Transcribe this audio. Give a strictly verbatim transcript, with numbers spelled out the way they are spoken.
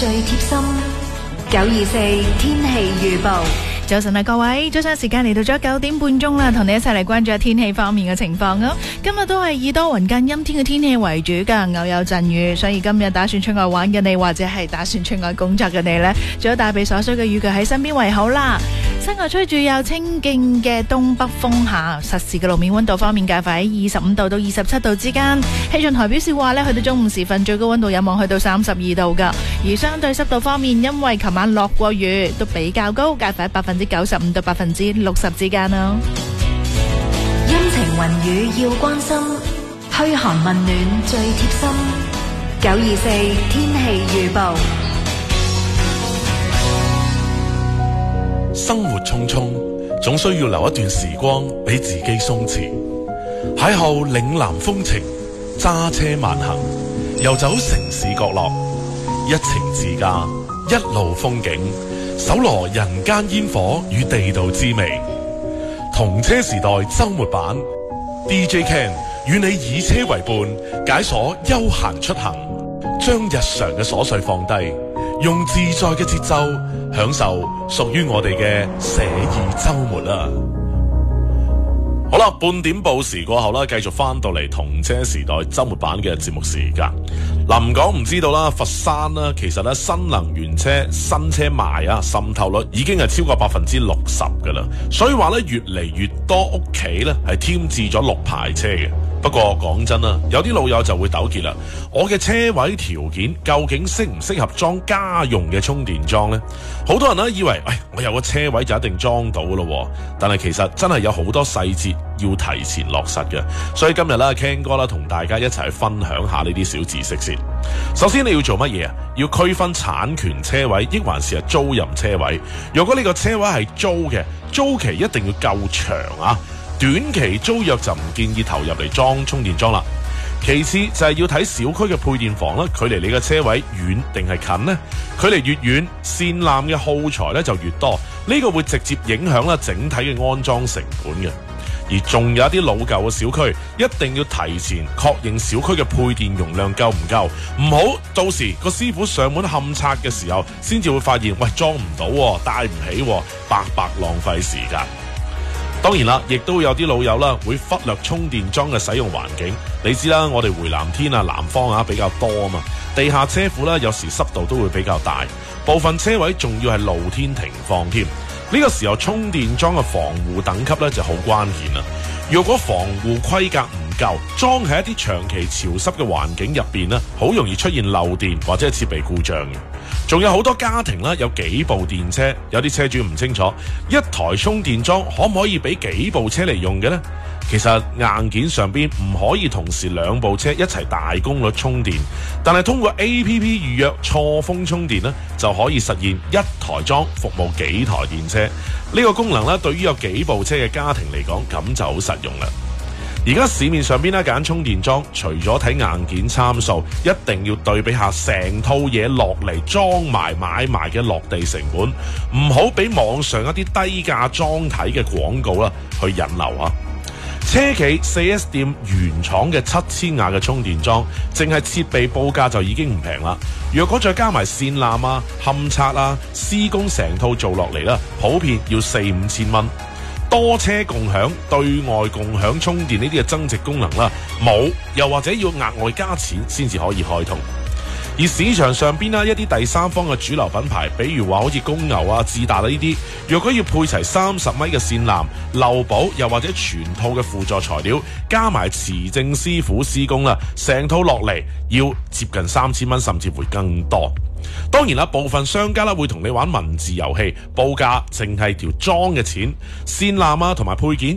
最貼心。九二四天氣預報。 早晨啊，各位，早上時間嚟到咗九點半鐘啦，同你一齊嚟關注下天氣方面嘅情況啊。今日都係以多雲間陰天嘅天氣為主㗎，偶有陣雨，所以今日打算出外玩嘅你，或者係打算出外工作嘅你呢，最好帶備所需嘅雨具喺身邊為好啦。室外吹住有清勁嘅東北風下，實時嘅路面溫度方面介乎喺二十五度到二十七度之間。氣象台表示話呢，去到中午時分最高溫度有望去到三十二度㗎。而相對濕度方面，因為琴晚落過雨，都比較高，介乎喺百分之九十五到百分之六十之間啦。 陰晴雲雨要關心，噓寒問暖最貼心。九二四天氣預報。 生活匆匆，總需要留一段時光俾自己鬆弛。邂逅嶺南風情，揸車慢行，遊走城市角落，一程自駕，一路風景，搜羅人間煙火與地道滋味。同車時代周末版 D J Ken 與你以車為伴，解鎖悠閒出行，將日常嘅瑣碎放低，用自在嘅節奏享受屬於我哋嘅寫意周末啊！好啦，半點報時過後啦，繼續翻到嚟同車時代周末版嘅節目時間。嗱，唔講唔知道啦，佛山啦，其實咧新能源車新車賣啊，滲透率已經係超過百分之六十噶啦，所以話咧越嚟越多屋企咧係添置咗綠牌車嘅。不過講真啦，有啲老友就會糾結啦，我嘅車位條件究竟適唔適合裝家用嘅充電樁呢？好多人呢以為，喂，我有個車位就一定裝到咯，但係其實真係有好多細節要提前落實嘅。所以今日啦 Ken 哥啦同大家一齊去分享下呢啲小知識先。首先你要做乜嘢啊？要區分產權車位抑還是係租賃車位。如果呢個車位係租嘅，租期一定要夠長啊。短期租約就唔建議投入嚟裝充電樁啦。其次就係要睇小區嘅配電房啦，距離你嘅車位遠定係近呢？距離越遠，線纜嘅耗材咧就越多，呢個會直接影響啦整體嘅安裝成本嘅。而仲有一啲老舊嘅小區，一定要提前確認小區嘅配電容量夠唔夠，唔好到時個師傅上門勘測嘅時候，先至會發現喂裝唔到，帶唔起，白白浪費時間。當然啦，亦都有啲老友啦，會忽略充電樁嘅使用環境。你知啦，我哋回南天啊、南方啊比較多啊嘛，地下車庫啦，有時濕度都會比較大，部分車位仲要係露天停放添。呢個時候充電樁嘅防護等級咧就好關鍵啦。若果防護規格唔夠，裝喺一啲長期潮濕嘅環境入邊咧，好容易出現漏電或者係設備故障嘅。仲有好多家庭啦，有幾部電車，有啲車主唔清楚一台充電樁可唔可以俾幾部車嚟用嘅呢？其實硬件上邊唔可以同時兩部車一齊大功率充電，但係通過 A P P 預約錯峰充電呢，就可以實現一台樁服務幾台電車。呢個功能呢，對於有幾部車嘅家庭嚟講，咁就好實用啦。而家市面上邊咧揀充電樁，除咗睇硬件參數，一定要對比下成套嘢落嚟裝埋買埋嘅落地成本，唔好俾網上一啲低價裝體嘅廣告啦去引流啊！車企 四 S 店原廠嘅七千瓦嘅充電樁，淨係設備報價就已經唔平啦。若果再加埋線纜啊、勘測啊、施工成套做落嚟啦，普遍要四五千蚊。多車共享、對外共享充電呢啲嘅增值功能啦，冇，又或者要額外加錢先至可以開通。而市場上邊啦，一啲第三方嘅主流品牌，比如話好似公牛啊、智達啊呢啲，若果要配齊三十米嘅線纜、漏保，又或者全套嘅輔助材料，加埋持證師傅施工啦，成套落嚟要接近三千蚊，甚至會更多。當然啦，部分商家啦會同你玩文字遊戲，報價淨係條樁嘅錢，線纜啊同埋配件